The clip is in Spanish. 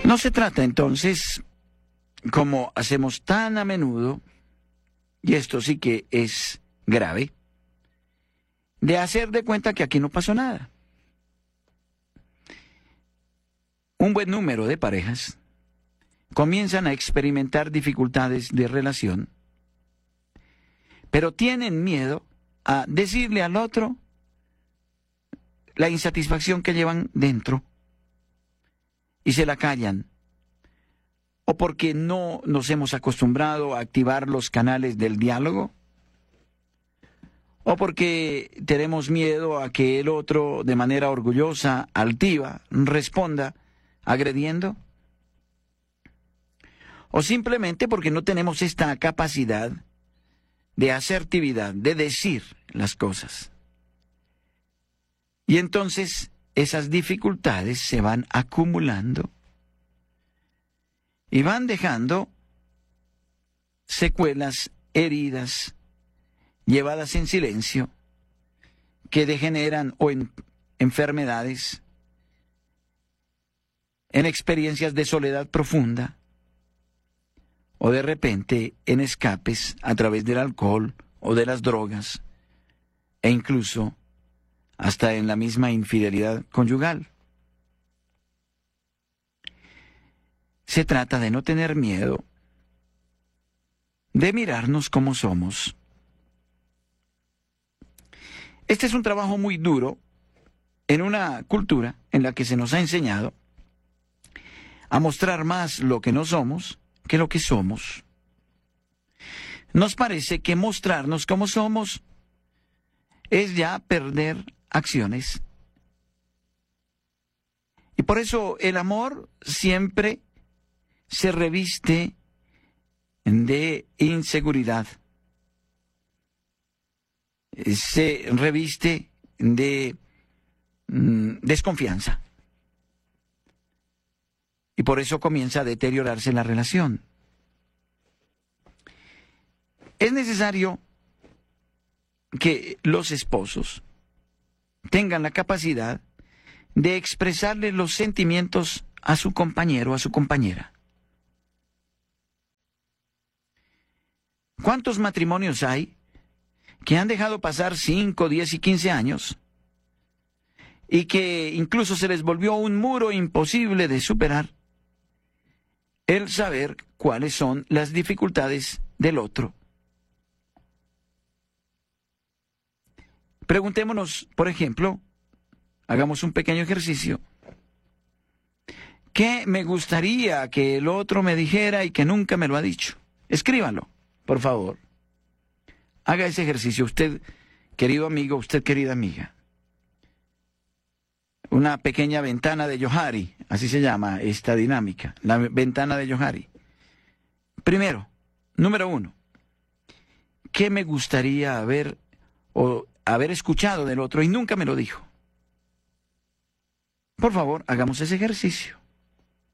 No se trata entonces, como hacemos tan a menudo, y esto sí que es grave, de hacer de cuenta que aquí no pasó nada. Un buen número de parejas comienzan a experimentar dificultades de relación, pero tienen miedo a decirle al otro la insatisfacción que llevan dentro y se la callan, o porque no nos hemos acostumbrado a activar los canales del diálogo, o porque tenemos miedo a que el otro, de manera orgullosa, altiva, responda agrediendo, o simplemente porque no tenemos esta capacidad de asertividad, de decir las cosas. Y entonces esas dificultades se van acumulando y van dejando secuelas, heridas, llevadas en silencio, que degeneran o en enfermedades, en experiencias de soledad profunda, o de repente en escapes a través del alcohol o de las drogas, e incluso hasta en la misma infidelidad conyugal. Se trata de no tener miedo, de mirarnos como somos. Este es un trabajo muy duro en una cultura en la que se nos ha enseñado a mostrar más lo que no somos que lo que somos. Nos parece que mostrarnos como somos es ya perder acciones. Y por eso el amor siempre se reviste de inseguridad, se reviste de desconfianza. Y por eso comienza a deteriorarse la relación. Es necesario que los esposos tengan la capacidad de expresarle los sentimientos a su compañero, a su compañera. ¿Cuántos matrimonios hay que han dejado pasar 5, 10 y 15 años y que incluso se les volvió un muro imposible de superar el saber cuáles son las dificultades del otro? Preguntémonos, por ejemplo, hagamos un pequeño ejercicio. ¿Qué me gustaría que el otro me dijera y que nunca me lo ha dicho? Escríbalo, por favor. Haga ese ejercicio, usted, querido amigo, usted, querida amiga. Una pequeña ventana de Johari, así se llama esta dinámica, la ventana de Johari. Primero, número 1, ¿qué me gustaría haber escuchado del otro y nunca me lo dijo? Por favor, hagamos ese ejercicio.